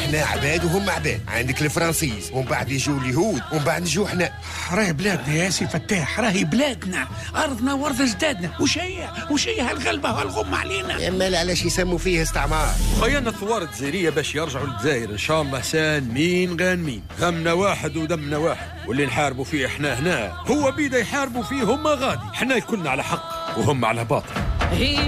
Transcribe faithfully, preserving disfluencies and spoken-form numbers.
احنا عباد وهم عباد. عندك الفرنسيز ومن بعد يجوا اليهود ومن بعد نجوا احنا. راهي بلادنا يا سي فتاح، راهي بلادنا، ارضنا وارض اجدادنا. وش هي وش هي هالغلبه وهالغم علينا؟ اما علاش يسموا فيه استعمار؟ خيرنا الثوار الجزائريه باش يرجعوا للجزائر ان شاء الله سان مين غان مين. دمنا واحد ودمنا واحد، واللي نحاربوا فيه احنا هنا هو بيدا يحاربوا فيه هم غادي. احنا كلنا على حق وهم على باطل.